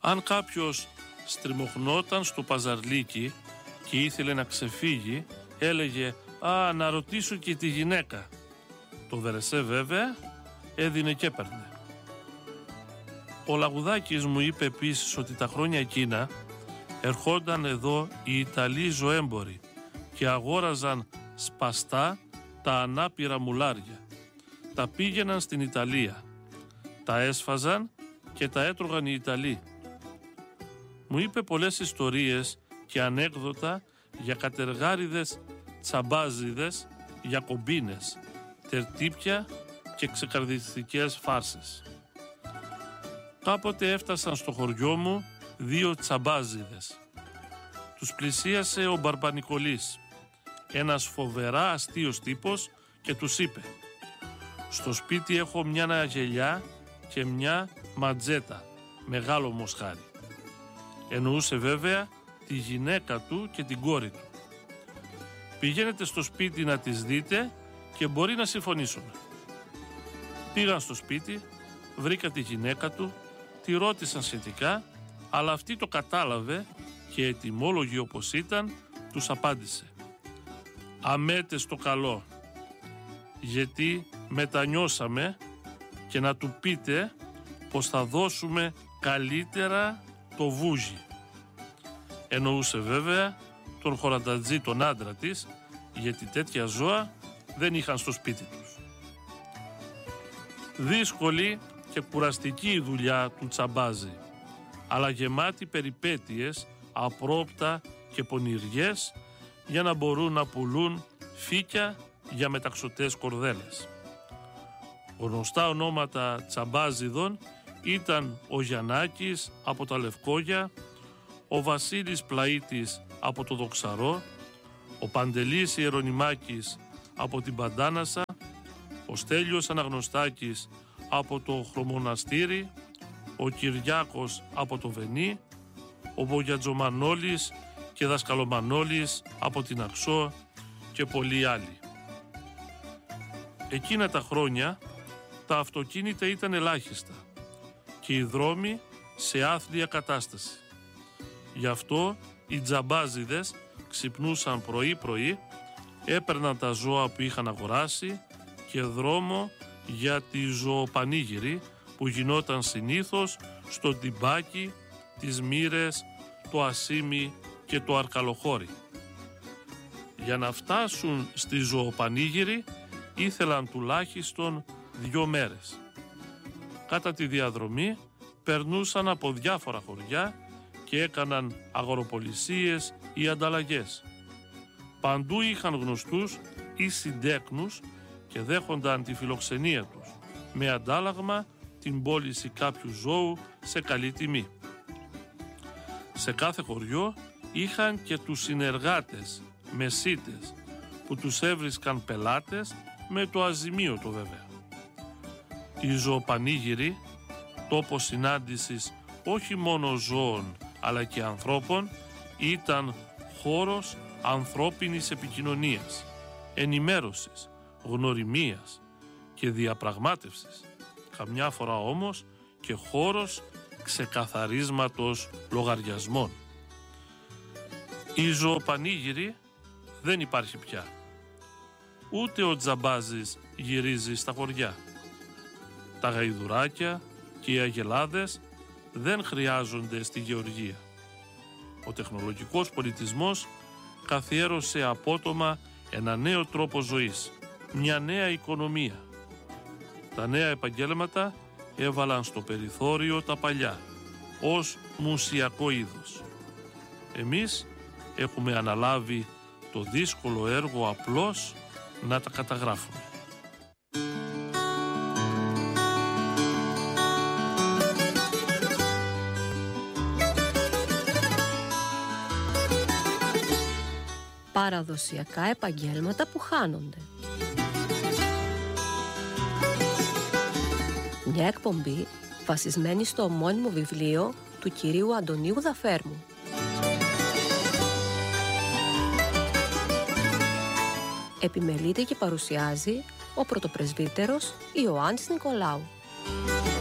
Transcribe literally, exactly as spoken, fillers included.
Αν κάποιος στριμωχνόταν στο παζαρλίκι και ήθελε να ξεφύγει, έλεγε «Α, να ρωτήσω και τη γυναίκα». Το Βερεσέ βέβαια έδινε και έπαιρνε. Ο Λαγουδάκης μου είπε επίσης ότι τα χρόνια εκείνα ερχόνταν εδώ οι Ιταλοί ζωέμποροι και αγόραζαν σπαστά τα ανάπηρα μουλάρια. Τα πήγαιναν στην Ιταλία, τα έσφαζαν και τα έτρωγαν οι Ιταλοί. Μου είπε πολλές ιστορίες και ανέκδοτα για κατεργάριδες τσαμπάζιδες, για κομπίνες, τερτύπια και ξεκαρδιστικές φάρσες. Κάποτε έφτασαν στο χωριό μου δύο τσαμπάζιδες. Τους πλησίασε ο Μπαρμπανικολής, ένας φοβερά αστείος τύπος, και τους είπε «Στο σπίτι έχω μια αγελιά και μια ματζέτα, μεγάλο μοσχάρι». Εννοούσε βέβαια τη γυναίκα του και την κόρη του. «Πηγαίνετε στο σπίτι να τις δείτε και μπορεί να συμφωνήσουμε». Πήγαν στο σπίτι, βρήκα τη γυναίκα του, τη ρώτησαν σχετικά, αλλά αυτή το κατάλαβε και ετοιμόλογη όπως ήταν, τους απάντησε «Αμέτε στο καλό, γιατί μετανιώσαμε και να του πείτε πως θα δώσουμε καλύτερα το βούζι». Εννοούσε βέβαια τον χοραντατζή, τον άντρα της, γιατί τέτοια ζώα δεν είχαν στο σπίτι τους. Δύσκολη και κουραστική η δουλειά του τσαμπάζη, αλλά γεμάτη περιπέτειες, απρόπτα και πονηριές, για να μπορούν να πουλούν φύκια για μεταξωτές κορδέλες. Γνωστά ονόματα τσαμπάζιδων ήταν ο Γιαννάκης από τα Λευκόγια, ο Βασίλης Πλαΐτης από το Δοξαρό, ο Παντελής Ιερονιμάκης από την Παντάνασα, ο Στέλιος Αναγνωστάκης από το Χρωμοναστήρι, ο Κυριάκος από το Βενί, ο Βογιατζομανόλης και Δασκαλομανόλης από την Αξό και πολλοί άλλοι. Εκείνα τα χρόνια τα αυτοκίνητα ήταν ελάχιστα και οι δρόμοι σε άθλια κατάσταση. Γι' αυτό οι τζαμπάζιδες ξυπνούσαν πρωί-πρωί, έπαιρναν τα ζώα που είχαν αγοράσει και δρόμο για τη ζωοπανήγυρη που γινόταν συνήθως στο Τιμπάκι, τις Μύρες, το Ασίμι και το Αρκαλοχώρι. Για να φτάσουν στη ζωοπανήγυρη ήθελαν τουλάχιστον δυο μέρες. Κατά τη διαδρομή περνούσαν από διάφορα χωριά και έκαναν αγοροπολισίες ή ανταλλαγές. Παντού είχαν γνωστούς ή συντέκνους και δέχονταν τη φιλοξενία τους, με αντάλλαγμα την πώληση κάποιου ζώου σε καλή τιμή. Σε κάθε χωριό είχαν και τους συνεργάτες, μεσίτες, που τους έβρισκαν πελάτες με το αζημίωτο βέβαια. Η ζωοπανήγυρη, τόπος συνάντησης όχι μόνο ζώων αλλά και ανθρώπων, ήταν χώρος ανθρώπινης επικοινωνίας, ενημέρωσης, γνωριμίας και διαπραγμάτευσης, καμιά φορά όμως και χώρος ξεκαθαρίσματος λογαριασμών. Η ζωοπανήγυρη δεν υπάρχει πια. Ούτε ο τζαμπάζης γυρίζει στα χωριά. Τα γαϊδουράκια και οι αγελάδες δεν χρειάζονται στη γεωργία. Ο τεχνολογικός πολιτισμός καθιέρωσε απότομα ένα νέο τρόπο ζωής, μια νέα οικονομία. Τα νέα επαγγέλματα έβαλαν στο περιθώριο τα παλιά, ως μουσιακό είδος. Εμείς έχουμε αναλάβει το δύσκολο έργο απλώς να τα καταγράφουμε. Παραδοσιακά επαγγέλματα που χάνονται. Μια εκπομπή βασισμένη στο ομώνυμο βιβλίο του κυρίου Αντωνίου Δαφέρμου. Επιμελείται και παρουσιάζει ο πρωτοπρεσβύτερος Ιωάννης Νικολάου.